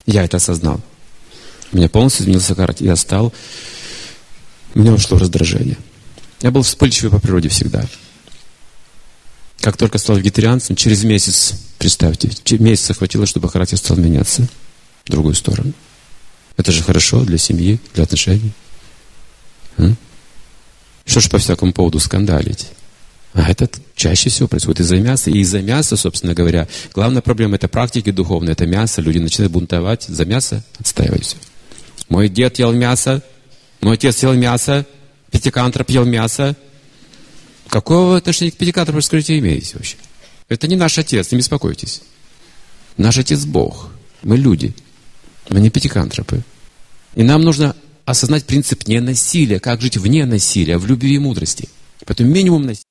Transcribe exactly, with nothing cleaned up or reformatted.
Я это осознал. У меня полностью изменился характер. Я стал... У меня ушло раздражение. Я был вспыльчивый по природе всегда. Как только стал вегетарианцем, через месяц, представьте, месяца хватило, чтобы характер стал меняться в другую сторону. Это же хорошо для семьи, для отношений. А? Что ж по всякому поводу скандалить? А это чаще всего происходит из-за мяса. И из-за мяса, собственно говоря, главная проблема это практики духовные, это мясо. Люди начинают бунтовать за мясо, отстаивать все. Мой дед ел мясо, мой отец ел мясо, Пятикантроп ел мясо. Какого отношения к Пятикантропу, скажите, имеете вообще? Это не наш отец, не беспокойтесь. Наш отец Бог. Мы люди. Мы не Пятикантропы. И нам нужно осознать принцип ненасилия. Как жить вне насилия, в любви и мудрости. Поэтому минимум насилия.